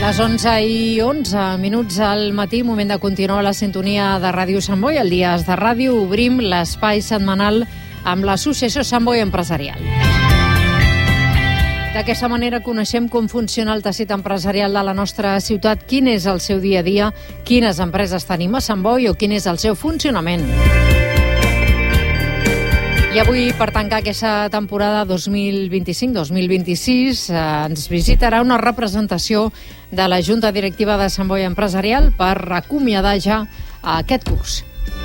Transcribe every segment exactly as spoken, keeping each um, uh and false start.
Les onze i onze minuts al matí, moment de continuar la sintonia de Ràdio Sant Boi. El Dies de Ràdio obrim l'espai setmanal amb l'Associació Sant Boi Empresarial. D'aquesta manera coneixem com funciona el teixit empresarial de la nostra ciutat, quin és el seu dia a dia, quines empreses tenim a Sant Boi o quin és el seu funcionament. I avui, per tancar aquesta temporada dos mil vint-i-cinc dos mil vint-i-sis, eh, ens visitarà una representació de la Junta Directiva de Sant Boi Empresarial per acomiadar ja aquest curs.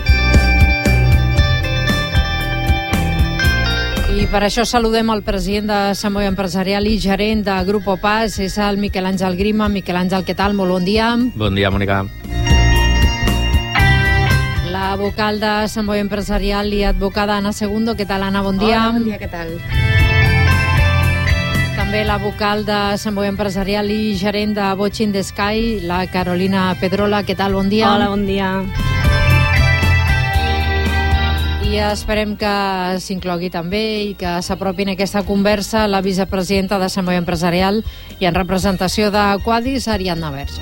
I per això saludem el president de Sant Boi Empresarial i gerent de Grupo Pas, és el Miquel Àngel Grima. Miquel Àngel, què tal? Molt bon dia. Bon dia, Mònica. La vocal de Sant Boi Empresarial i advocada Ana Segundo. Què tal, Ana? Bon dia. Hola, bon dia, què tal? També la vocal de Sant Boi Empresarial i gerent de Watching the Sky, la Carolina Pedrola. Què tal? Bon dia. Hola, bon dia. I esperem que s'inclogui també i que s'apropin a aquesta conversa la vicepresidenta de Sant Boi Empresarial i en representació de Quadis, Ariadna Verge.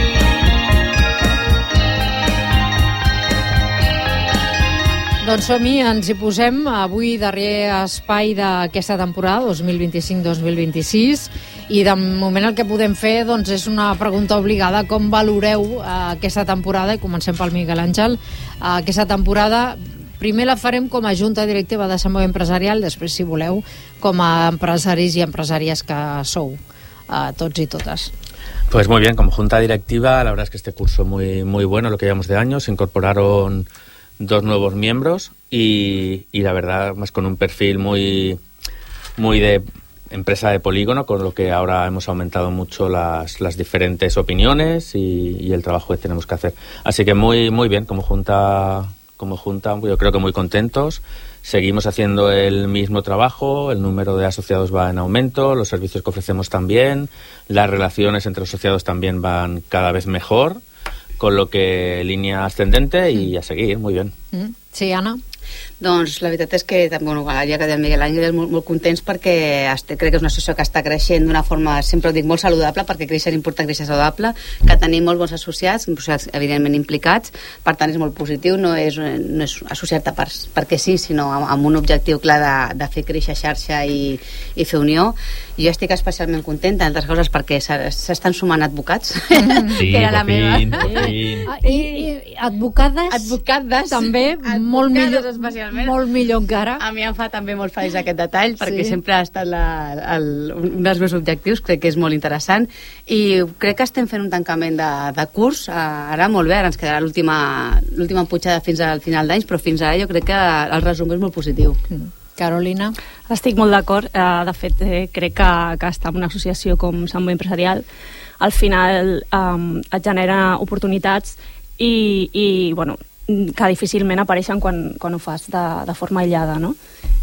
Doncs som-hi, ens hi posem avui darrer espai d'aquesta temporada dos mil vint-i-cinc dos mil vint-i-sis i de moment el que podem fer doncs, és una pregunta obligada: com valoreu eh, aquesta temporada? I comencem pel Miquel Àngel. Eh, aquesta temporada primer la farem com a Junta Directiva de Sant Boi Empresarial, després, si voleu, com a empresaris i empresàries que sou, eh, tots i totes. Pues muy bien, como Junta Directiva, la verdad es que este curso muy, muy bueno, lo que llevamos de año. Se incorporaron dos nuevos miembros y, y la verdad, más con un perfil muy, muy de empresa de polígono, con lo que ahora hemos aumentado mucho las, las diferentes opiniones y, y el trabajo que tenemos que hacer. Así que muy, muy bien, como Junta... Como Junta, yo creo que muy contentos. Seguimos haciendo el mismo trabajo, el número de asociados va en aumento, los servicios que ofrecemos también, las relaciones entre los asociados también van cada vez mejor, con lo que línea ascendente y a seguir, muy bien. Sí, Anna? Doncs la veritat és que, bueno, ja que deia el Miguel Àngel, molt, molt contents perquè este, crec que és una associació que està creixent d'una forma, sempre ho dic, molt saludable, perquè créixer és important, créixer saludable, que tenim molts bons associats, associats evidentment implicats, per tant és molt positiu, no és, no és associar-te per, perquè sí, sinó amb, amb un objectiu clar de, de fer créixer xarxa i, i fer unió. Jo estic especialment contenta, entre altres coses, perquè s'estan sumant advocats, sí, que era la meva. Fin, fin. I, i advocades, advocades també, advocades molt millor, especialment. molt millor encara. A mi em fa també molt feliç aquest detall, perquè Sí. sempre ha estat la, el, un dels meus objectius, crec que és molt interessant, i crec que estem fent un tancament de, de curs, ara molt bé, ara ens quedarà l'última l'última pujada fins al final d'anys, però fins ara jo crec que el resum és molt positiu. Mm. Carolina? Estic molt d'acord. Uh, de fet, eh, crec que, que estar en una associació com Sant Boi Empresarial al final um, et genera oportunitats i, i bueno, que difícilment apareixen quan, quan ho fas de, de forma aïllada, no?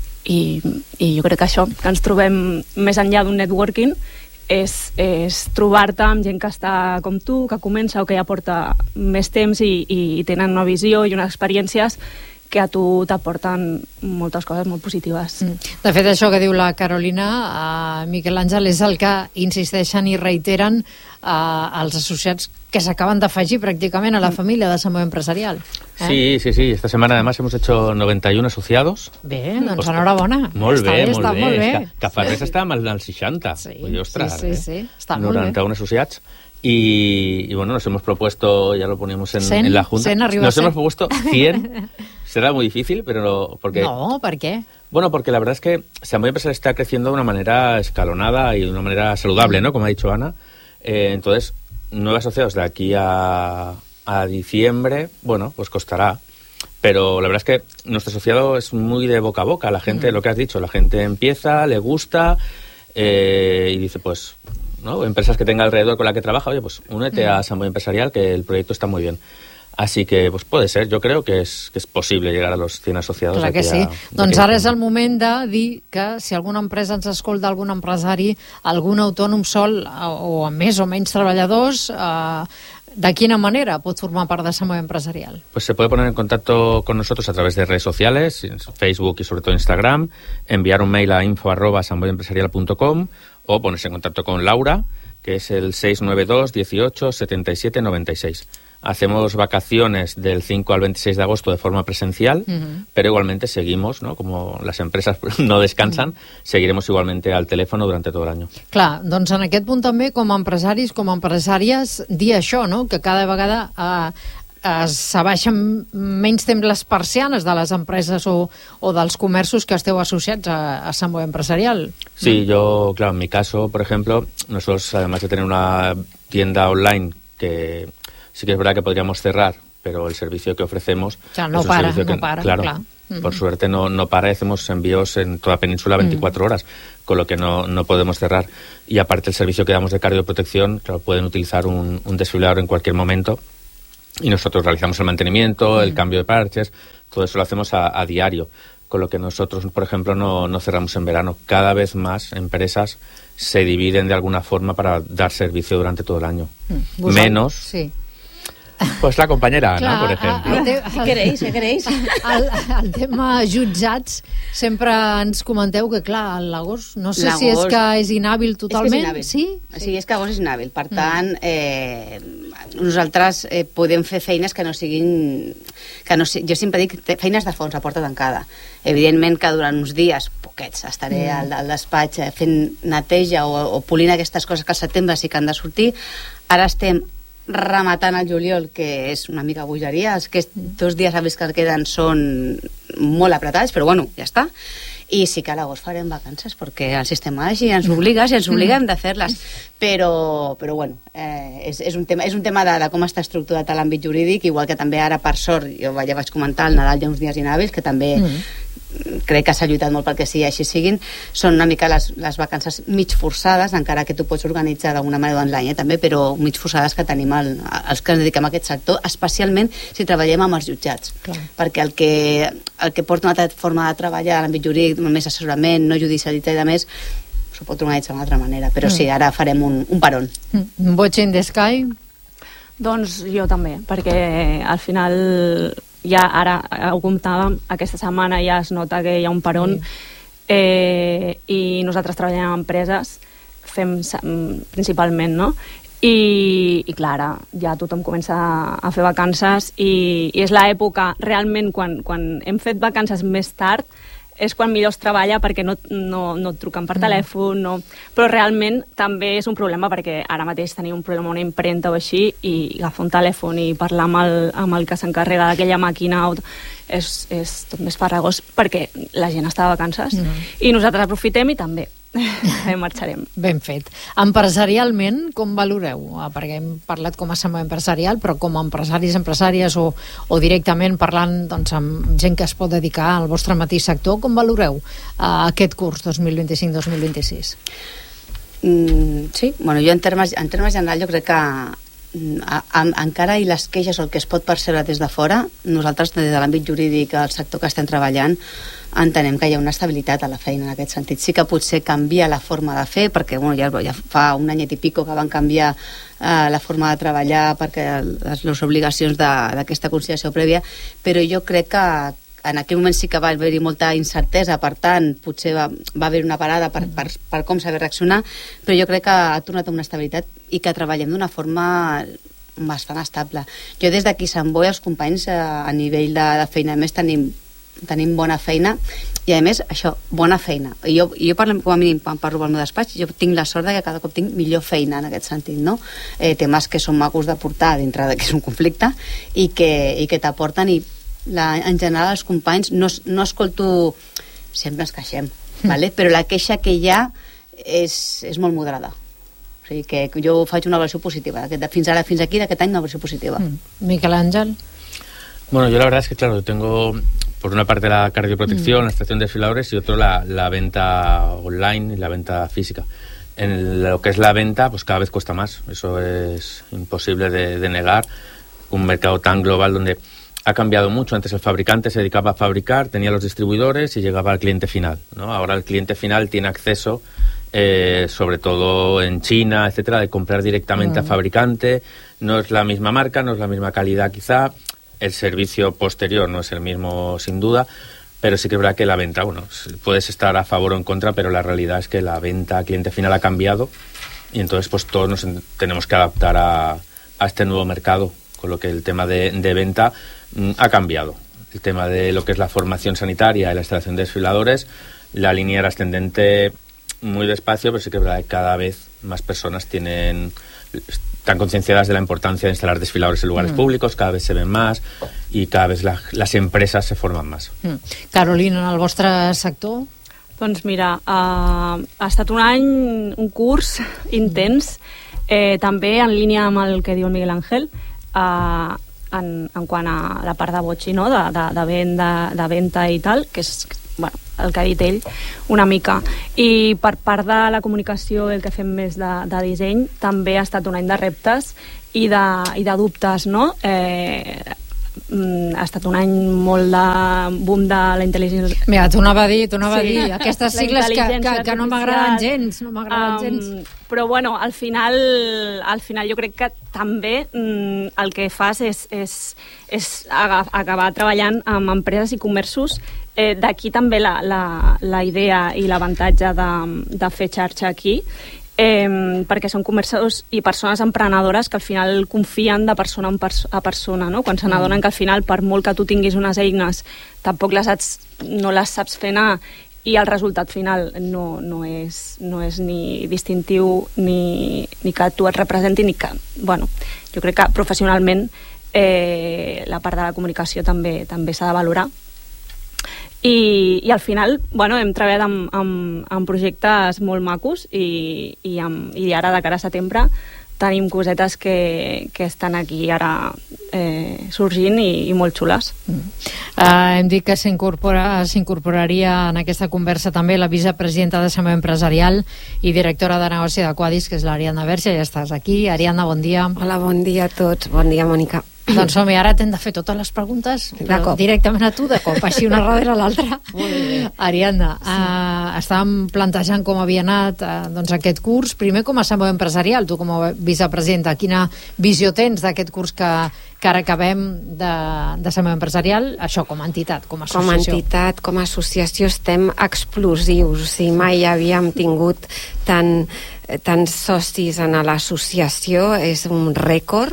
I, I jo crec que això, que ens trobem més enllà d'un networking, és, és trobar-te amb gent que està com tu, que comença o que ja porta més temps i, i tenen una visió i unes experiències que a tu t'aporten moltes coses molt positives. De fet, això que diu la Carolina, uh, Miquel Àngel, és el que insisteixen i reiteren uh, els associats que s'acaben d'afegir pràcticament a la família de Sant Boi Empresarial. Eh? Sí, sí, sí. Esta semana además hemos hecho noventa y uno asociados. Bé, doncs enhorabona. Molt bé, està, molt està bé. molt bé. És que, que Farrés està amb el seixanta. Sí, Pues, ostras, sí, sí, sí. Està molt bé. noventa y uno asociats. Y, y bueno, nos hemos propuesto, ya lo poníamos en, cent, en la Junta, cent arriba nos a hemos cent. propuesto cien. Será muy difícil, pero no, porque... No, ¿por qué? Bueno, porque la verdad es que Sant Boi Empresarial está creciendo de una manera escalonada y de una manera saludable, ¿no? Como ha dicho Ana. Eh, entonces, nueve asociados de aquí a, a diciembre, bueno, pues costará. Pero la verdad es que nuestro asociado es muy de boca a boca. La gente, mm. lo que has dicho, la gente empieza, le gusta eh, y dice, pues, ¿no? Empresas que tenga alrededor con la que trabaja, oye, pues únete mm. a Sant Boi Empresarial, que el proyecto está muy bien. Así que pues puede ser, yo creo que és, que és possible llegar a los cien asociados. Clar que sí. Doncs ara és el moment de dir que si alguna empresa ens escolta, algun empresari, algun autònom sol o amb més o menys treballadors, eh, ¿de quina manera pot formar part de Sant Boi Empresarial? Pues se puede poner en contacto con nosotros a través de redes sociales, Facebook y sobre todo Instagram, enviar un mail a info arroba sanboyempresarial punto com o ponerse en contacto con Laura, que es el seis nueve dos, dieciocho, setenta y siete, noventa y seis. Hacemos vacaciones del cinco al veintiséis de agosto de forma presencial, uh-huh. pero igualmente seguimos, ¿no? Como les empreses no descansen, uh-huh. seguiremos igualmente al telèfon durante tot l'any. Clar, doncs en aquest punt també, com a empresaris, com a empresàries, dir això, no? Que cada vegada eh, s'abaixen menys temps les persianes de les empreses o, o dels comerços que esteu associats a, a Sant Boi Empresarial. Sí, yo, claro, en mi caso, por ejemplo, nosotros, además de tener una tienda online que... Sí que es verdad que podríamos cerrar, pero el servicio que ofrecemos... O sea, no para, que, no para, claro, claro. Uh-huh. Por suerte no, no para, hacemos envíos en toda península veinticuatro uh-huh. horas, con lo que no, no podemos cerrar. Y aparte el servicio que damos de cardioprotección, claro, pueden utilizar un, un desfibrilador en cualquier momento y nosotros realizamos el mantenimiento, uh-huh. el cambio de parches, todo eso lo hacemos a, a diario. Con lo que nosotros, por ejemplo, no, no cerramos en verano. Cada vez más empresas se dividen de alguna forma para dar servicio durante todo el año. Uh-huh. Menos... Sí. Pues la compañera Ana, clar, por ejemplo. El, el, el, què queréis, què queréis? El, el tema jutjats, sempre ens comenteu que, clar, l'agost, no sé si és que és inhàbil totalment. És que és inhàbil. Sí? Sí? Sí, és que l'agost és inhàbil. Per tant, eh, nosaltres eh, podem fer feines que no siguin... Que no, jo sempre dic feines de fons a porta tancada. Evidentment que durant uns dies, poquets, estaré mm. al, al despatx fent neteja o, o polint aquestes coses que al setembre sí que han de sortir. Ara estem rematant el juliol, que és una mica bogeria. Els que dos dies hàbils que queden són molt apretats, però bueno, ja està. I sí que a l'agost farem vacances, perquè el sistema així ens obliga, si ens obliguem de fer-les. Però, però bueno, eh, és, és un tema, és un tema de, de com està estructurat l'àmbit jurídic, igual que també ara, per sort, jo ja vaig comentar, el Nadal hi ha uns dies inhàbils, que també mm. crec que s'ha lluitat molt perquè sí, així siguin. Són una mica les, les vacances mig forçades, encara que tu pots organitzar d'alguna manera online, eh, també, però mig forçades que tenim el, els que ens dediquem a aquest sector, especialment si treballem amb els jutjats. Clar. Perquè el que, el que porta una altra forma de treballar a l'àmbit jurídic, més assessorament, no judicialitat i de més, s'ho pot organitzar d'una altra manera. Però mm. sí, ara farem un, un peron. Mm. Watching the Sky? Doncs jo també, perquè al final... ja ara ho comptàvem, aquesta setmana ja es nota que hi ha un peron sí. eh, i nosaltres treballem en empreses, fem principalment, no? I, i clar, ara ja tothom comença a fer vacances i, i és l'època realment quan, quan hem fet vacances més tard és quan millor es treballa perquè no, no, no et truquen per mm. telèfon, no. Però realment també és un problema perquè ara mateix tenim un problema, una impremta o així, i agafar un telèfon i parlar amb el, amb el que s'encarrega d'aquella màquina o, és, és tot més farragós perquè la gent està de vacances mm. i nosaltres aprofitem i també marxarem. Ben fet. Empresarialment, com valoreu? Perquè hem parlat com a assembleia empresarial, però com a empresaris, empresàries o, o directament parlant doncs, amb gent que es pot dedicar al vostre mateix sector, com valoreu uh, aquest curs dos mil vint-i-cinc dos mil vint-i-sis? Mm, sí, bueno, jo en termes, en termes generals jo crec que a, a, encara i les queixes o el que es pot percebre des de fora, nosaltres des de l'àmbit jurídic, el sector que estem treballant, entenem que hi ha una estabilitat a la feina en aquest sentit. Sí que potser canvia la forma de fer, perquè bueno, ja, ja fa un anyet i pico que van canviar eh, la forma de treballar perquè les, les obligacions d'aquesta conciliació prèvia, però jo crec que en aquell moment sí que va haver-hi molta incertesa, per tant, potser va, va haver una parada per, per, per com saber reaccionar, però jo crec que ha tornat a una estabilitat i que treballem d'una forma bastant estable. Jo des d'aquí Sant Boi, els companys a, a nivell de, de feina, a més tenim tenim bona feina i a més això, bona feina i jo, jo parlo, com a mínim quan parlo al meu despatx jo tinc la sort de que cada cop tinc millor feina en aquest sentit, no? Eh, temes que són macos de portar dintre de que és un conflicte i que, i que t'aporten i la, en general els companys no, no escolto sempre ens queixem, mm. vale? Però la queixa que hi ha és, és molt moderada. O sigui que jo faig una valoració positiva de fins ara, fins aquí, d'aquest any una valoració positiva. mm. Miquel Àngel? Bueno, yo la verdad es que claro, tengo por una parte la cardioprotección, mm. la estación de desfibriladores y otro la, la venta online y la venta física. En lo que es la venta, pues cada vez cuesta más. Eso es imposible de, de negar. Un mercado tan global donde ha cambiado mucho. Antes el fabricante se dedicaba a fabricar, tenía los distribuidores y llegaba al cliente final, ¿no? Ahora el cliente final tiene acceso, eh, sobre todo en China, etcétera, de comprar directamente mm. a fabricante. No es la misma marca, no es la misma calidad quizá. El servicio posterior no es el mismo, sin duda, pero sí que es verdad que la venta, bueno, puedes estar a favor o en contra, pero la realidad es que la venta a cliente final ha cambiado y entonces pues todos nos tenemos que adaptar a, a este nuevo mercado, con lo que el tema de, de venta mm, ha cambiado. El tema de lo que es la formación sanitaria y la instalación de desfibriladores, la línea era ascendente muy despacio, pero sí que es verdad que cada vez más personas tienen... están concienciadas de la importancia de instalar desfibriladores en lugares mm. públicos, cada vez se ven más i cada vegada la, les empreses se formen més. Mm. Carolina, en el vostre sector? Doncs mira, uh, ha estat un any, un curs intens, eh, també en línia amb el que diu el Miguel Ángel, uh, en, en quant a la part de botxi, no? de, de, de, venda, de venda i tal, que és bueno, el que ha dit ell una mica. I per part de la comunicació, el que fem més de, de disseny, també ha estat un any de reptes i de, i de dubtes, no? Eh, ha estat un any molt de boom de la intel·ligència... Mira, t'ho anava a dir, t'ho anava sí. a dir. Aquestes sigles que, que, que no m'agraden gens, no m'agraden um, gens. Però bueno, al final, al final jo crec que també mm, el que fas és, és, és acabar treballant amb empreses i comerços. Eh, D'aquí també la, la, la idea i l'avantatge de, de fer xarxa aquí, eh, perquè són comerços i persones emprenedores que al final confien de persona a persona, no? Quan se n'adonen mm. que al final, per molt que tu tinguis unes eines, tampoc les saps, no les saps fer anar, i el resultat final no, no, és, no és ni distintiu ni, ni que tu et representi ni que... Bueno, jo crec que professionalment eh, la part de la comunicació també també s'ha de valorar. I, i al final, bueno, hem treballat amb, amb, amb projectes molt macos i, i, amb, i ara de cara a setembre tenim cosetes que, que estan aquí ara eh, sorgint i, i molt xules. Mm. Uh, hem dit que s'incorpora, s'incorporaria en aquesta conversa també la vicepresidenta de Assembleia Empresarial i directora de negoci de Quadis, que és l'Ariadna Verge. Ja estàs aquí. Ariadna, bon dia. Hola, bon dia a tots. Bon dia, Mònica. Doncs som-hi, ara t'hem de fer totes les preguntes directament a tu, de cop, així una darrere l'altra. Ariadna, sí. uh, estàvem plantejant com havia anat uh, doncs aquest curs. Primer, com a Assembleia Empresarial, tu com a vicepresidenta, quina visió tens d'aquest curs que, que ara acabem d'Assemblea Empresarial? Això com a entitat, com a associació. Com a entitat, com a associació estem explosius. O sigui, mai havíem tingut tant tants socis en l'associació, és un rècord,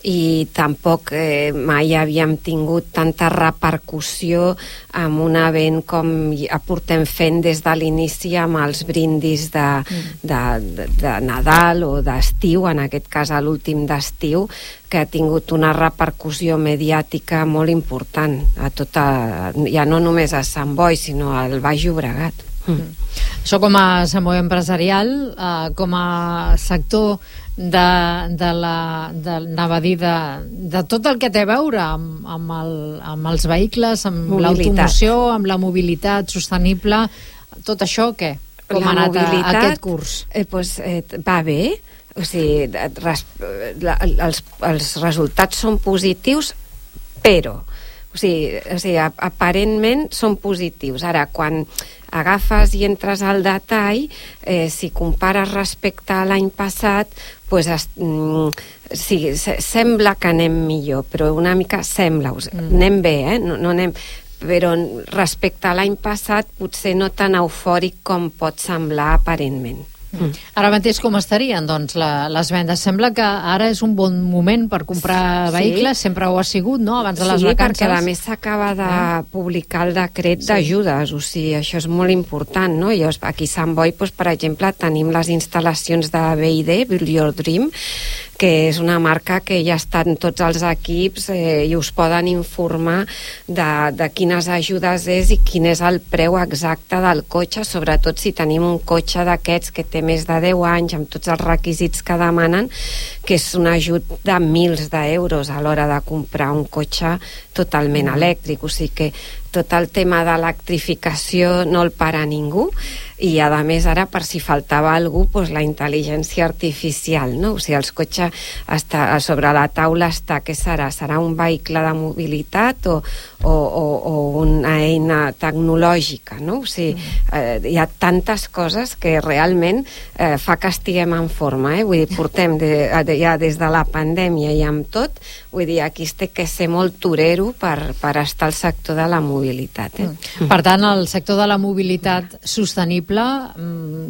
i tampoc eh, mai havíem tingut tanta repercussió amb un event com portem fent des de l'inici amb els brindis de, de, de, de Nadal o d'estiu, en aquest cas a l'últim d'estiu, que ha tingut una repercussió mediàtica molt important a tota, ja no només a Sant Boi, sinó al Baix Llobregat. Mm. Això com a Assembleia Empresarial, eh, com a sector de, de la de, anava a dir de, de tot el que té a veure amb, amb, el, amb els vehicles, amb l'automoció, amb la mobilitat sostenible, tot això què? Com la ha anat mobilitat, a, aquest curs? Eh, pues, eh, va bé, o sigui, res, la, els, els resultats són positius, però o sigui, o sigui, aparentment són positius. Ara, quan agafes i entres al detall, eh, si compares respecte a l'any passat, pues, es, mm, sí, se, sembla que anem millor, però una mica sembla, mm. anem bé, eh? No, no anem, però respecte a l'any passat potser no tan eufòric com pot semblar aparentment. Mm. Ara mateix com estarien doncs, la, les vendes? Sembla que ara és un bon moment per comprar sí. vehicles, sempre ho ha sigut, no?, abans de les sí, vacances. Sí, perquè a més s'acaba de eh? publicar el decret sí. d'ajudes, o sigui, això és molt important, no? I aquí a Sant Boi, doncs, per exemple, tenim les instal·lacions de B I D, Build Your Dream, que és una marca que ja està en tots els equips eh, i us poden informar de, de quines ajudes és i quin és el preu exacte del cotxe, sobretot si tenim un cotxe d'aquests que té més de deu anys, amb tots els requisits que demanen, que és un ajut de mils d'euros a l'hora de comprar un cotxe totalment mm. elèctric, o sigui que tot el tema d'electrificació no el para ningú, i a més ara, per si faltava algú, doncs la intel·ligència artificial, no? O sigui, els cotxes està, sobre la taula està, què serà? Serà un vehicle de mobilitat o, o, o, o una eina tecnològica, no? O sigui, eh, hi ha tantes coses que realment eh, fa que estiguem en forma, eh? Vull dir, portem de, de, ja des de la pandèmia i amb tot, vull dir, aquí es té que ser molt torero per, per estar al sector de la mobilitat. Eh? Mm. Per tant, el sector de la mobilitat sostenible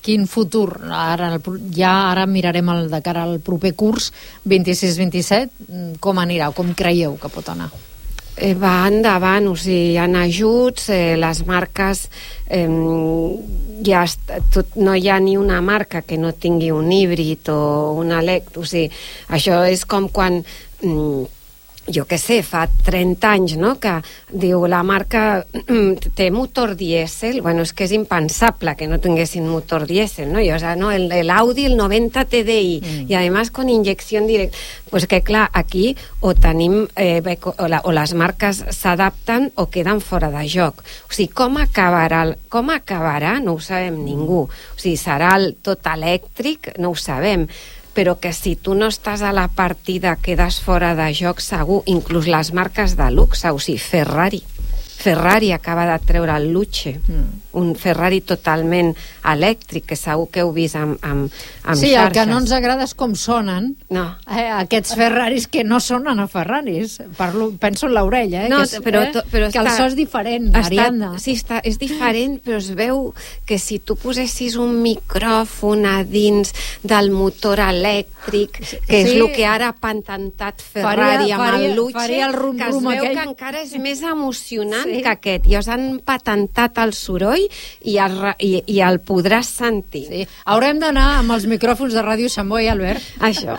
quin futur? Ara, ja ara mirarem el, de cara al proper curs vint-i-sis vint-i-set, com anirà, com creieu que pot anar? Eh, va endavant, o sigui, hi ha ajuts, eh, les marques, eh, ja est- tot, no hi ha ni una marca que no tingui un híbrid o un elèctric, o sigui, això és com quan... Mm, jo què sé, fa trenta anys, no?, que diu la marca té motor dièsel, bueno, és que és impensable que no tinguessin motor dièsel, no? I, o sea, no, el, el Audi, el noventa T D I, mm. y además con inyección directa. Pues que, clar, aquí o tenim, eh, o, la, o les marques s'adapten o queden fora de joc. O sigui, com acabarà, com acabarà no ho sabem ningú. O sigui, serà el tot elèctric, no ho sabem, però que si tu no estàs a la partida quedes fora de joc segur, inclús les marques de luxe, o sigui, Ferrari Ferrari acaba de treure el Luce, mm. un Ferrari totalment elèctric, que segur que heu vist amb, amb, amb sí, xarxes. el que no ens agrada és com sonen no. eh, aquests Ferraris que no sonen a Ferraris. Parlo, penso en l'orella, eh, no, que, és, però, eh, to, però que està, el so és diferent, està, Ariadna. Sí, està, és diferent, però es veu que si tu posessis un micròfon a dins del motor elèctric, que és sí. el que ara ha patentat Ferrari faria, amb faria, el Luce, faria el rum, que es rum veu aquell. que encara és més emocionant Sí. que aquest. I us han patentat el soroll i el, i, i el podràs sentir. Sí. Haurem d'anar amb els micròfons de Ràdio Sant Boi, Albert. Això.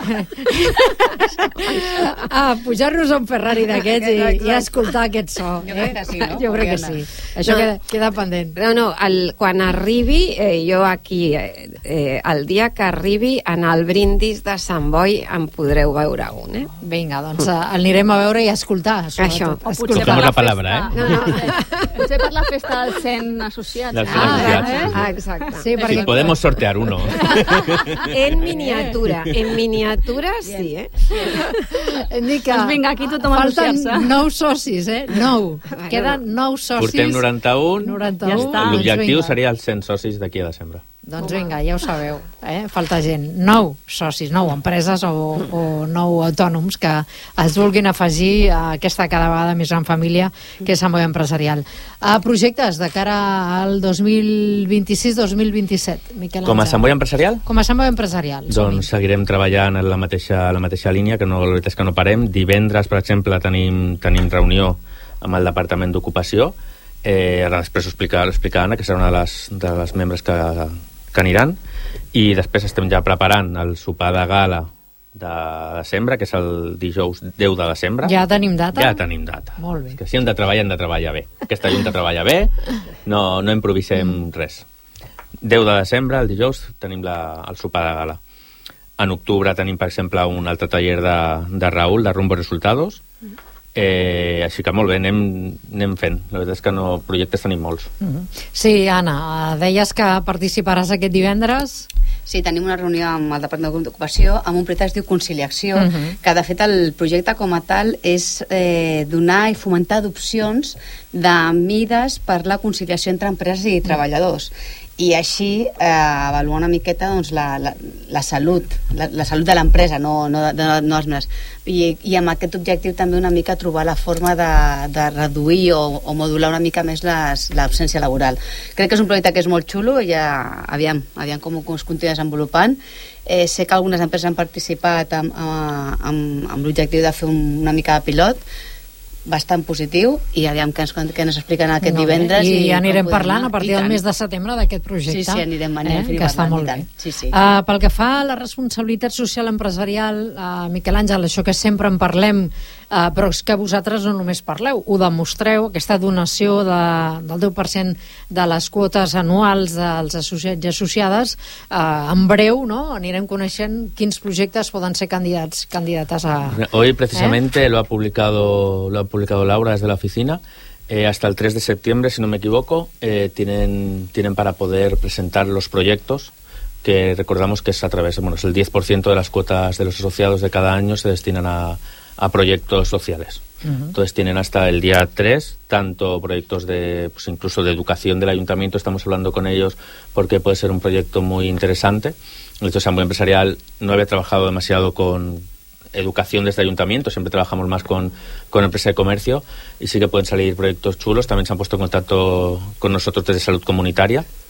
A pujar-nos a un Ferrari d'aquests i, i escoltar aquest so. Jo eh? crec que sí, no? Jo crec que sí. Això No. queda, queda pendent. No, no, el, quan arribi, eh, jo aquí, eh, eh, el dia que arribi, en el brindis de Sant Boi en podreu veure un, eh? Vinga, doncs eh, el anirem a veure i a escoltar. Això. sobretot. O Escoltar. potser Cogemos per la, la palabra, festa, eh? No, no. Potser per la festa del cent associats. Del cent Ah, associats. eh? Ah, exacte. Sí, perquè... Si podemos sortear uno. En miniatura, en miniatura sí, eh? Hem dit que Doncs vinga, aquí tothom a falten associar-se. nou socis, eh? Nou. Bueno, Queden nou socis. Portem noranta-un. noranta-un. Ja està. L'objectiu Doncs vinga. seria els cent socis d'aquí a desembre. Doncs vinga, ja ho sabeu, eh? Falta gent. Nou socis, nou empreses o, o nou autònoms que es vulguin afegir a aquesta cada vegada més gran família que és Sant Boi Empresarial. A projectes de cara al dos mil vint-i-sis dos mil vint-i-set, Miquel Àngel. Com a Sant Boi Empresarial? Com a Sant Boi Empresarial. som-hi. Doncs seguirem treballant en la mateixa, la mateixa línia, que no, la veritat és que no parem. Divendres, per exemple, tenim, tenim reunió amb el Departament d'Ocupació. Eh, ara després ho explica, explica Anna, que serà una de les, de les membres que, que aniran. I després estem ja preparant el sopar de gala de desembre, que és el dijous deu de desembre. Ja tenim data? Ja tenim data. Molt bé. És que si hem de treballar, hem de treballar bé. Aquesta junta treballa bé, no, no improvisem mm. res. deu de desembre, el dijous, tenim la, el sopar de gala. En octubre tenim, per exemple, un altre taller de, de Raül, de Rumbo Resultados. Eh, així que molt bé, anem, anem fent. La veritat és que no, projectes tenim molts. Sí, Anna, eh, deies que participaràs aquest divendres. Sí, tenim una reunió amb el Departament d'Ocupació amb un projecte que es diu Conciliació, Uh -huh. que de fet el projecte com a tal és eh, donar i fomentar adopcions de mides per la conciliació entre empreses i treballadors. I així eh, avaluar una miqueta doncs, la, la, la salut la, la salut de l'empresa, no, no, no, no els meus. I, i amb aquest objectiu també una mica trobar la forma de, de reduir o, o modular una mica més les, l'absència laboral. Crec que és un projecte que és molt xulo i ja, aviam, aviam com, com es continua desenvolupant. Eh, sé que algunes empreses han participat amb, amb, amb, amb l'objectiu de fer un, una mica de pilot bastant positiu, i aviam què ens, què ens expliquen aquest Molt bé. divendres. I, i anirem com podem parlant anar. a partir I del tant. mes de setembre d'aquest projecte. Sí, sí, anirem, anirem eh? fent i que està parlant, molt i bé. tant. Sí, sí. Uh, pel que fa a la responsabilitat social empresarial, uh, Miquel Àngel, això que sempre en parlem, uh, però és que vosaltres no només parleu, ho demostreu, aquesta donació de, del deu per cent de les quotes anuals dels associats i associades, uh, en breu, no?, anirem coneixent quins projectes poden ser candidats, candidates a... Hoy precisamente ¿Eh? lo ha publicado lo ha publicado Laura desde la oficina. Eh, hasta el tres de septiembre, si no me equivoco, eh, tienen tienen para poder presentar los proyectos, que recordamos que es a través, bueno, es el diez por ciento de las cuotas de los asociados de cada año se destinan a, a proyectos sociales. Uh-huh. Entonces tienen hasta el día tres, tanto proyectos de, pues incluso de educación del ayuntamiento, estamos hablando con ellos porque puede ser un proyecto muy interesante. De hecho, Sant Boi Empresarial no había trabajado demasiado con educación desde ayuntamiento, siempre trabajamos más con, con empresa de comercio, y sí que pueden salir proyectos chulos. También se han puesto en contacto con nosotros desde Salud Comunitaria,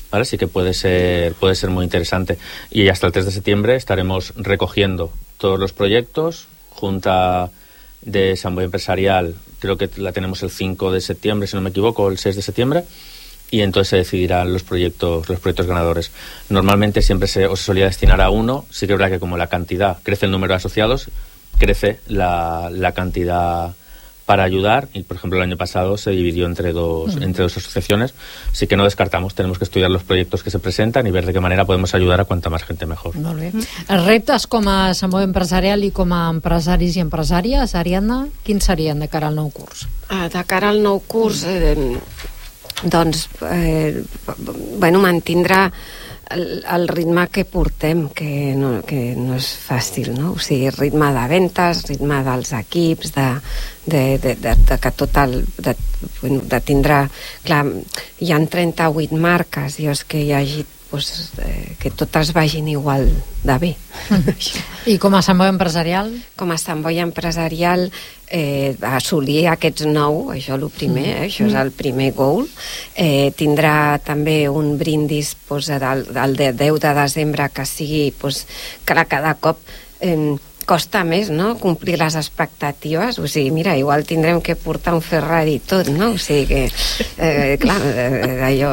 ¿vale? Sí que puede ser, puede ser muy interesante. Y hasta el tres de septiembre estaremos recogiendo todos los proyectos. Junta de Samboy Empresarial, creo que la tenemos el cinco de septiembre, si no me equivoco, o el seis de septiembre, y entonces se decidirán los proyectos los proyectos ganadores. Normalmente siempre se, o se solía destinar a uno. Sí que es verdad que como la cantidad, crece el número de asociados, crece la, la cantidad para ayudar, y por ejemplo el año pasado se dividió entre dos, mm. entre dos asociaciones, así que no descartamos, tenemos que estudiar los proyectos que se presentan y ver de qué manera podemos ayudar a cuanta más gente mejor. Molt bé. Els reptes com a Samboy Empresarial i com a empresaris i empresàries, Ariadna, quins serien de cara al nou curs? Ah, de cara al nou curs, eh, doncs, eh, bueno, mantindrà el, el ritme que portem, que no, que no és fàcil, no? O sigui, ritme de ventes, ritme dels equips, de, de, de, de, de que tot el... De, de tindrà... Clar, hi ha trenta-vuit marques, i és que hi hagi pues, eh, que totes vagin igual de bé. I com a Samboy Empresarial? Com a Samboy Empresarial, eh, assolir aquests nou, això és el primer, eh, això és el primer goal. Eh, tindrà també un brindis pues, del, del deu de desembre que sigui, pues, que cada cop eh, costa més, no?, complir les expectatives. O sigui, mira, igual tindrem que portar un Ferrari i tot, no? O sigui que, eh, clar, eh, allò,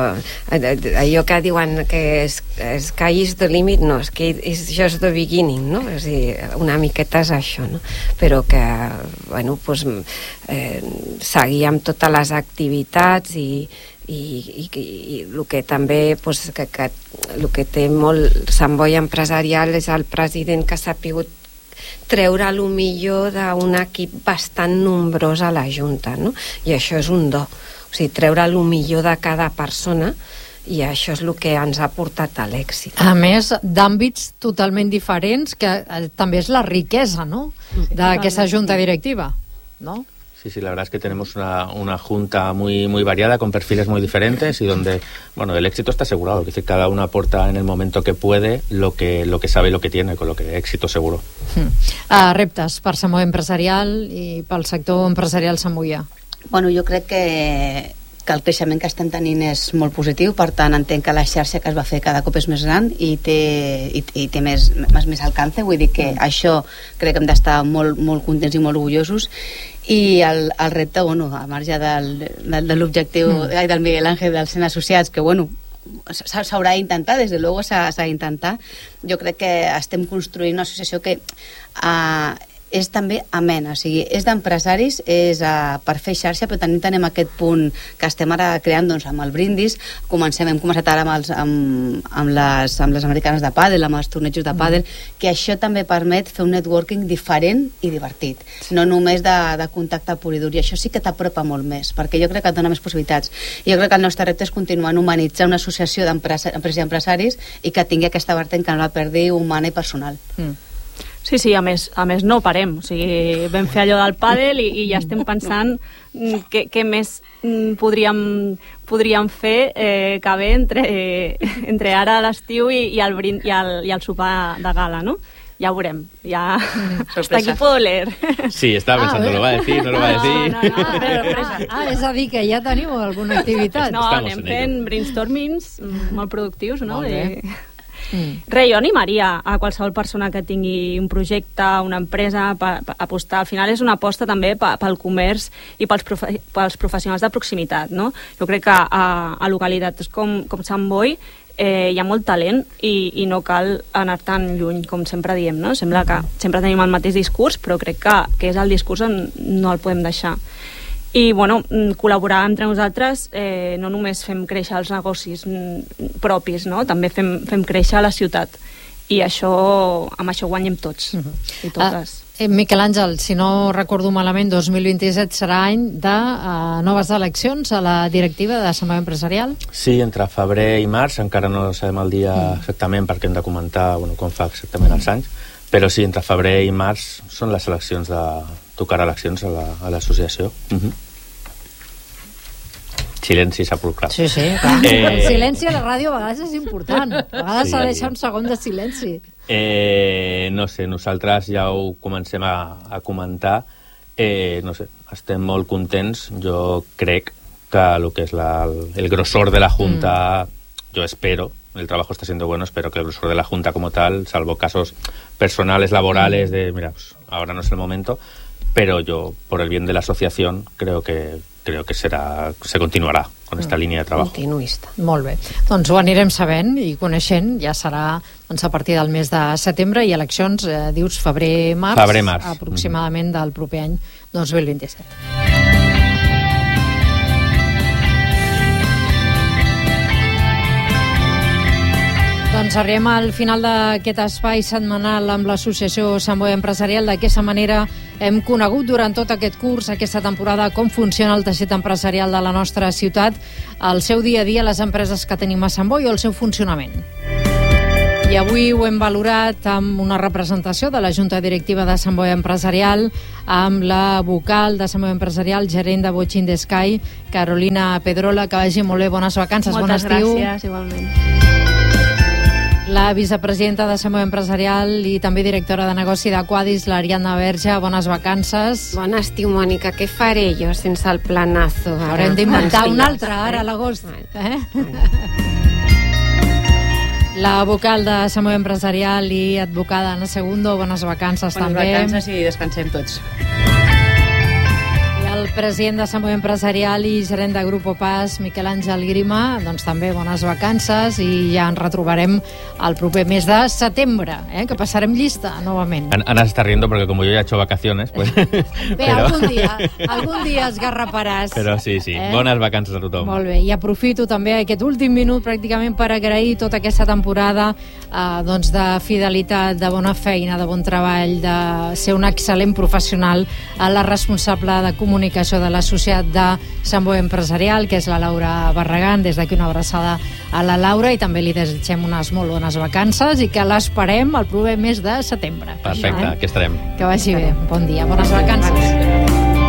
allò que diuen que és, sky is the limit, no, és que és just the beginning, no? O sigui, una miqueta és això, no? Però que, bueno, doncs, eh, seguir amb totes les activitats i i, i, i el que també pues, que, que, el que té molt Samboy Empresarial és el president que s'ha pogut treure el millor d'un equip bastant nombrós a la Junta, no? I això és un do, o sigui, treure el millor de cada persona, i això és el que ens ha portat a l'èxit. A més, d'àmbits totalment diferents, que eh, també és la riquesa, no?, sí, d'aquesta junta directiva, no? Sí, sí, la verdad es que tenemos una, una junta muy, muy variada, con perfiles muy diferentes y donde, bueno, el éxito está asegurado. Es decir, cada uno aporta en el momento que puede lo que, lo que sabe y lo que tiene, con lo que éxito seguro. Mm. Uh, reptes per Samboy Empresarial i pel sector empresarial samboià. Bueno, jo crec que que el creixement que estem tenint és molt positiu, per tant entenc que la xarxa que es va fer cada cop és més gran i té, i, i té més, més, més alcance, vull dir que mm. això crec que hem d'estar molt, molt contents i molt orgullosos. I el, el repte, bueno, a marge del, del, de l'objectiu mm. del Miguel Ángel dels cent associats, que bueno, s'haurà d'intentar, des de luego s'ha d'intentar, jo crec que estem construint una associació que uh, és també amena, o sigui, és d'empresaris, és uh, per fer xarxa, però també tenim aquest punt que estem ara creant, doncs, amb el brindis. Comencem, hem començat ara amb, els, amb, amb, les, amb les americanes de pàdel, amb els tornejos de pàdel, mm. que això també permet fer un networking diferent i divertit, no només de, de contacte pur i dur, i això sí que t'apropa molt més, perquè jo crec que et dona més possibilitats. I jo crec que el nostre repte és continuar a humanitzar una associació d'empreses i empresaris i que tingui aquesta vertent que no la perdi humana i personal. Mm. Sí, sí, a més, a més no parem, o sigui, vam fer allò del pàdel i, i ja estem pensant què, què més podríem, podríem fer eh, que bé entre, eh, entre ara l'estiu i, i, el brin, i, el, i el sopar de gala, no? Ya veurem, ya hasta aquí puedo leer. Sí, estaba pensando, ah, ¿lo va a decir? ¿No lo va a decir? No, no, no, però, ah, és a dir que ja teniu alguna activitat. No, Estamos anem fent brainstormings molt productius, no? Molt bé. Mm. Res, jo animaria a qualsevol persona que tingui un projecte, una empresa, per, per apostar. Al final és una aposta també pel comerç i pels, profe pels professionals de proximitat, no? Jo crec que a, a localitats com, com Sant Boi eh, hi ha molt talent i, i no cal anar tan lluny, com sempre diem, no? Sembla que sempre tenim el mateix discurs, però crec que, que és el discurs on no el podem deixar. I, bueno, col·laborar entre nosaltres, eh, no només fem créixer els negocis propis, no? També fem, fem créixer la ciutat. I això, amb això guanyem tots uh-huh. i totes. Uh, eh, Miquel Àngel, si no recordo malament, dos mil vint-i-set serà any de uh, noves eleccions a la directiva de Samboy Empresarial? Sí, entre febrer i març, encara no sabem el dia mm. exactament perquè hem de comentar bueno, com fa exactament els anys, però sí, entre febrer i març són les eleccions de... tocar eleccions a l'associació. La, uh-huh. Silenci sepulcral. Sí, sí, clar. Eh... El silenci a la ràdio a vegades és important. A vegades s'ha sí, de deixar un segon de silenci. Eh, no sé, nosaltres ja ho comencem a, a comentar. Eh, no sé, estem molt contents. Jo crec que el que és la, el, el grossor de la Junta, mm. yo espero, el trabajo está siendo bueno, espero que el grosor de la Junta como tal, salvo casos personales, laborales, de mira, pues ahora no es el momento, pero yo, por el bien de la asociación, creo que creo que serà, se continuarà con esta línia de treball. Continuista. Molt bé. Doncs ho anirem sabent i coneixent. Ja serà doncs, a partir del mes de setembre i eleccions, eh, dius, febrer-març, febrer-març. aproximadament del proper any dos mil vint-i-set. Doncs arribem al final d'aquest espai setmanal amb l'Associació Sant Boi Empresarial. D'aquesta manera hem conegut durant tot aquest curs, aquesta temporada, com funciona el teixit empresarial de la nostra ciutat, el seu dia a dia, les empreses que tenim a Sant Boi o el seu funcionament. I avui ho hem valorat amb una representació de la Junta Directiva de Sant Boi Empresarial, amb la vocal de Sant Boi Empresarial, gerent de Botxin de Sky, Carolina Pedrola. Que vagi molt bé, bones vacances, bon estiu. Moltes gràcies, igualment. La vicepresidenta de Sant Boi Empresarial i també directora de negoci d'Aquadis, l'Ariadna Verge, bones vacances. Bon estiu, Mònica. Què faré jo sense el planazo? Ara? Haurem d'inventar un altre, ara a l'agost. Eh? La vocal de Sant Boi Empresarial i advocada Ana Segundo, bones vacances bones també. Bones vacances i descansem tots. El president de Sant Boi Empresarial i gerent de Grupo Pas, Miquel Àngel Grima, doncs també bones vacances i ja ens retrobarem el proper mes de setembre, eh, que passarem llista novament. Ana està riendo porque como yo ya he hecho vacaciones, pues... Bé, pero... algun dia, algun dia es garraparàs. Però sí, sí, eh? Bones vacances a tothom. Molt bé, i aprofito també aquest últim minut pràcticament per agrair tota aquesta temporada eh, doncs de fidelitat, de bona feina, de bon treball, de ser un excel·lent professional a la responsable de comunicació de l'associat de Sant Boi Empresarial, que és la Laura Barragán. Des d'aquí una abraçada a la Laura i també li desitgem unes molt bones vacances i que l'esperem el proper mes de setembre. Perfecte, eh? aquí estarem. Que vagi bé. Bon dia, bones vacances.